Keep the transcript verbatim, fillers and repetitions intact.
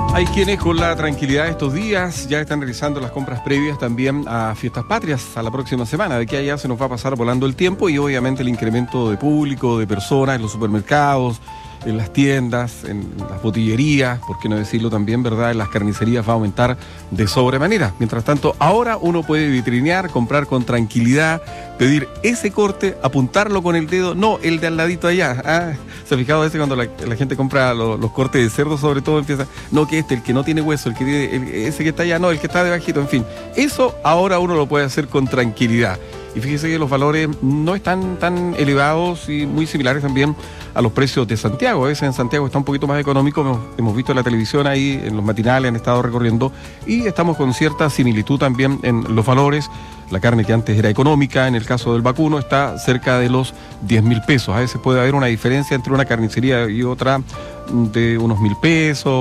Hay quienes con la tranquilidad de estos días ya están realizando las compras previas también a Fiestas Patrias a la próxima semana. De aquí a allá se nos va a pasar volando el tiempo y obviamente el incremento de público, de personas en los supermercados, en las tiendas, en las botillerías, por qué no decirlo también, ¿verdad? En las carnicerías va a aumentar de sobremanera. Mientras tanto, ahora uno puede vitrinear, comprar con tranquilidad, pedir ese corte, apuntarlo con el dedo, no el de al ladito allá. ¿Ah? ¿Se ha fijado a veces cuando la, la gente compra lo, los cortes de cerdo, sobre todo, empieza, no, que este, el que no tiene hueso, el que tiene, el, ese que está allá, no, el que está debajito, en fin. Eso ahora uno lo puede hacer con tranquilidad. Y fíjese que los valores no están tan elevados y muy similares también a los precios de Santiago. A veces en Santiago está un poquito más económico, hemos, hemos visto en la televisión ahí, en los matinales han estado recorriendo y estamos con cierta similitud también en los valores. La carne que antes era económica, en el caso del vacuno, está cerca de los diez mil pesos. A veces puede haber una diferencia entre una carnicería y otra de unos mil pesos.